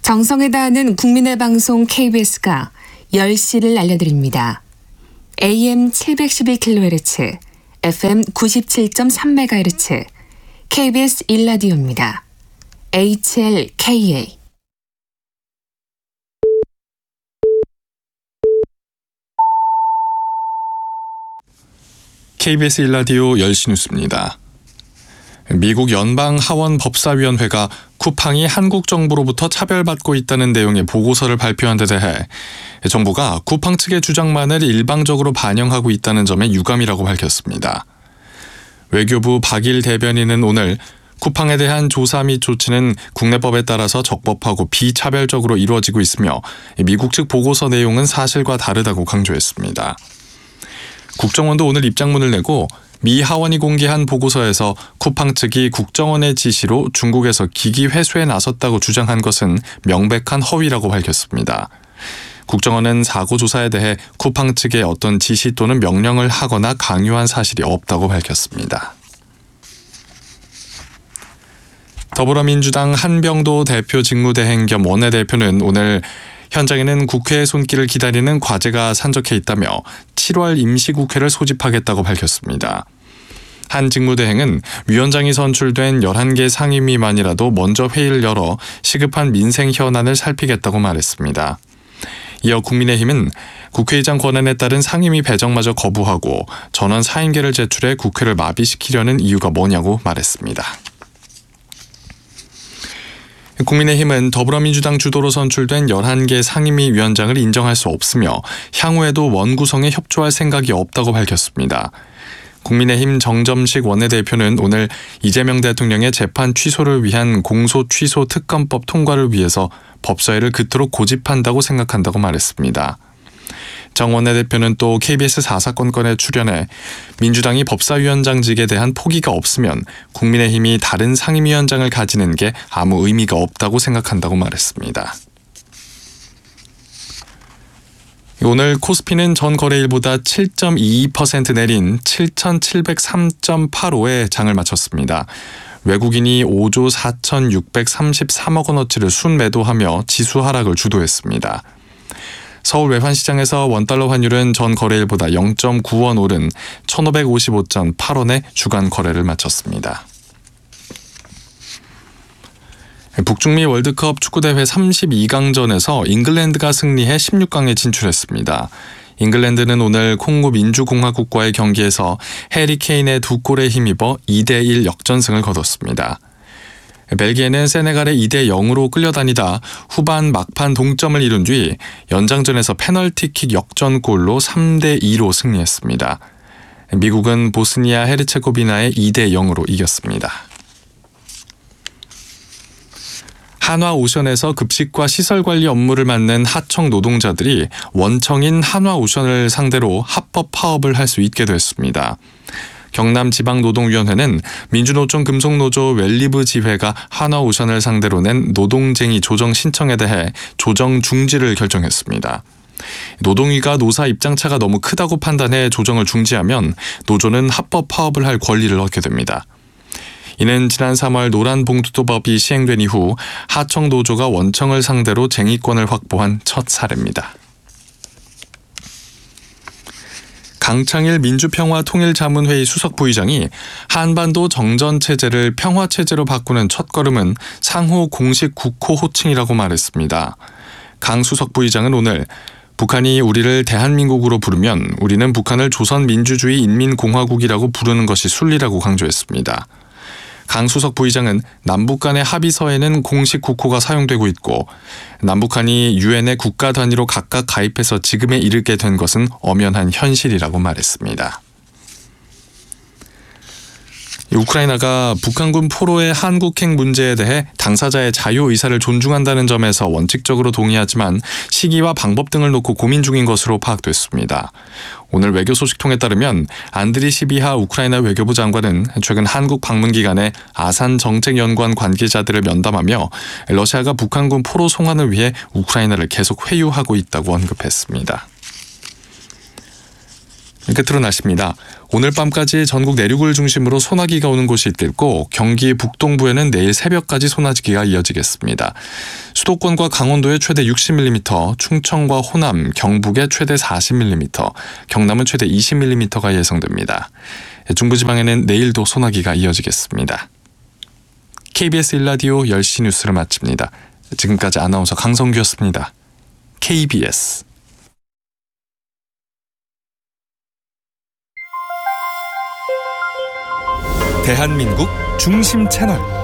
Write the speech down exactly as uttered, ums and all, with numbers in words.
정성을 다하는 국민의 방송 케이비에스가 열 시를 알려드립니다. 에이엠 칠백십일 킬로헤르츠, 에프엠 구십칠 점 삼 메가헤르츠, 케이비에스 일 라디오입니다. 에이치엘케이에이 케이비에스 일 라디오 열 시 뉴스입니다. 미국 연방하원법사위원회가 쿠팡이 한국 정부로부터 차별받고 있다는 내용의 보고서를 발표한 데 대해 정부가 쿠팡 측의 주장만을 일방적으로 반영하고 있다는 점에 유감이라고 밝혔습니다. 외교부 박일 대변인은 오늘 쿠팡에 대한 조사 및 조치는 국내법에 따라서 적법하고 비차별적으로 이루어지고 있으며 미국 측 보고서 내용은 사실과 다르다고 강조했습니다. 국정원도 오늘 입장문을 내고 미 하원이 공개한 보고서에서 쿠팡 측이 국정원의 지시로 중국에서 기기 회수에 나섰다고 주장한 것은 명백한 허위라고 밝혔습니다. 국정원은 사고 조사에 대해 쿠팡 측에 어떤 지시 또는 명령을 하거나 강요한 사실이 없다고 밝혔습니다. 더불어민주당 한병도 대표 직무대행 겸 원내대표는 오늘 현장에는 국회의 손길을 기다리는 과제가 산적해 있다며 칠월 임시국회를 소집하겠다고 밝혔습니다. 한 직무대행은 위원장이 선출된 열한 개 상임위만이라도 먼저 회의를 열어 시급한 민생 현안을 살피겠다고 말했습니다. 이어 국민의힘은 국회의장 권한에 따른 상임위 배정마저 거부하고 전원 사인 개를 제출해 국회를 마비시키려는 이유가 뭐냐고 말했습니다. 국민의힘은 더불어민주당 주도로 선출된 열한 개 상임위 위원장을 인정할 수 없으며 향후에도 원구성에 협조할 생각이 없다고 밝혔습니다. 국민의힘 정점식 원내대표는 오늘 이재명 대통령의 재판 취소를 위한 공소취소 특검법 통과를 위해서 법사위를 그토록 고집한다고 생각한다고 말했습니다. 정 원내대표는 또 케이비에스 사사건건에 출연해 민주당이 법사위원장직에 대한 포기가 없으면 국민의힘이 다른 상임위원장을 가지는 게 아무 의미가 없다고 생각한다고 말했습니다. 오늘 코스피는 전 거래일보다 칠 점 이이 퍼센트 내린 칠천칠백삼 점 팔오에 장을 마쳤습니다. 외국인이 오조 사천육백삼십삼억 원어치를 순매도하며 지수 하락을 주도했습니다. 서울 외환시장에서 원달러 환율은 전 거래일보다 영 점 구 원 오른 천오백오십오 점 팔 원에 주간 거래를 마쳤습니다. 북중미 월드컵 축구대회 삼십이 강전에서 잉글랜드가 승리해 십육 강에 진출했습니다. 잉글랜드는 오늘 콩고 민주공화국과의 경기에서 해리 케인의 두 골에 힘입어 이 대 일 역전승을 거뒀습니다. 벨기에는 세네갈에 이 대 영으로 끌려다니다 후반 막판 동점을 이룬 뒤 연장전에서 페널티킥 역전골로 삼 대 이로 승리했습니다. 미국은 보스니아 헤르체고비나에 이 대 영으로 이겼습니다. 한화오션에서 급식과 시설관리 업무를 맡는 하청 노동자들이 원청인 한화오션을 상대로 합법 파업을 할 수 있게 됐습니다. 경남지방노동위원회는 민주노총 금속노조 웰리브 지회가 한화오션을 상대로 낸 노동쟁의 조정 신청에 대해 조정 중지를 결정했습니다. 노동위가 노사 입장차가 너무 크다고 판단해 조정을 중지하면 노조는 합법 파업을 할 권리를 얻게 됩니다. 이는 지난 삼월 노란봉투도법이 시행된 이후 하청 노조가 원청을 상대로 쟁의권을 확보한 첫 사례입니다. 강창일 민주평화통일자문회의 수석부의장이 한반도 정전체제를 평화체제로 바꾸는 첫걸음은 상호 공식 국호 호칭이라고 말했습니다. 강 수석부의장은 오늘 북한이 우리를 대한민국으로 부르면 우리는 북한을 조선민주주의 인민공화국이라고 부르는 것이 순리라고 강조했습니다. 강 수석 부의장은 남북 간의 합의서에는 공식 국호가 사용되고 있고 남북한이 유엔에 국가 단위로 각각 가입해서 지금에 이르게 된 것은 엄연한 현실이라고 말했습니다. 우크라이나가 북한군 포로의 한국행 문제에 대해 당사자의 자유의사를 존중한다는 점에서 원칙적으로 동의하지만 시기와 방법 등을 놓고 고민 중인 것으로 파악됐습니다. 오늘 외교 소식통에 따르면 안드리 시비하 우크라이나 외교부 장관은 최근 한국 방문 기간에 아산 정책연구원 관계자들을 면담하며 러시아가 북한군 포로 송환을 위해 우크라이나를 계속 회유하고 있다고 언급했습니다. 끝으로 날씨입니다. 오늘 밤까지 전국 내륙을 중심으로 소나기가 오는 곳이 있겠고 경기 북동부에는 내일 새벽까지 소나기가 이어지겠습니다. 수도권과 강원도에 최대 육십 밀리미터, 충청과 호남, 경북에 최대 사십 밀리미터, 경남은 최대 이십 밀리미터가 예상됩니다. 중부지방에는 내일도 소나기가 이어지겠습니다. 케이비에스 일 라디오 열 시 뉴스를 마칩니다. 지금까지 아나운서 강성규였습니다. 케이비에스 대한민국 중심 채널